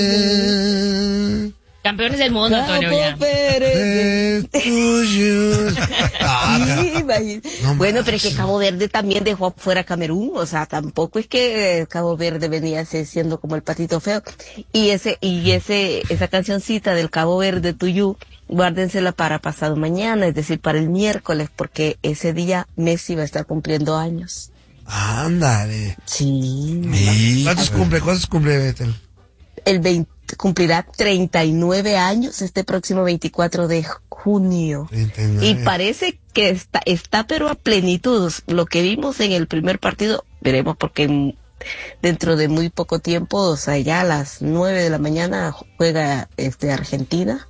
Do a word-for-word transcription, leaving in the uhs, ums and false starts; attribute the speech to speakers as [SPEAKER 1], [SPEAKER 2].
[SPEAKER 1] Campeones del mundo, Antonio, ya.
[SPEAKER 2] Ah,
[SPEAKER 3] Sí,
[SPEAKER 2] no
[SPEAKER 3] bueno,
[SPEAKER 2] más.
[SPEAKER 3] pero es que Cabo Verde también dejó fuera a Camerún, o sea, tampoco es que Cabo Verde venía se- siendo como el patito feo. Y ese, y ese, esa cancioncita del Cabo Verde Tuyú, guárdensela para pasado mañana, es decir, para el miércoles, porque ese día Messi va a estar cumpliendo años.
[SPEAKER 2] Ándale.
[SPEAKER 3] Sí.
[SPEAKER 2] ¿Cuántos cumple? ¿Cuántos cumple Betel?
[SPEAKER 3] El veinte, cumplirá treinta y nueve años este próximo veinticuatro de junio.
[SPEAKER 2] treinta y nueve.
[SPEAKER 3] Y parece que está, está pero a plenitud. Lo que vimos en el primer partido, veremos porque en- dentro de muy poco tiempo, o sea, ya a las nueve de la mañana juega este Argentina.